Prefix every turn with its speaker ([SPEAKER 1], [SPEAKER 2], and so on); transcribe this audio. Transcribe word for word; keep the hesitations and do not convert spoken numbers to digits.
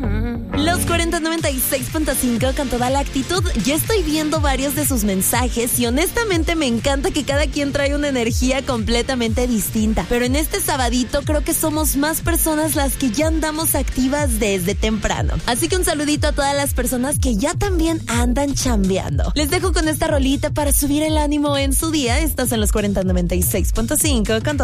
[SPEAKER 1] Los cuarenta noventa y seis punto cinco con toda la actitud. Ya estoy viendo varios de sus mensajes y honestamente me encanta que cada quien trae una energía completamente distinta. Pero en este sabadito creo que somos más personas las que ya andamos activas desde temprano. Así que un saludito a todas las personas que ya también andan chambeando. Les dejo con esta rolita para subir el ánimo en su día. Estás en los cuarenta noventa y seis punto cinco con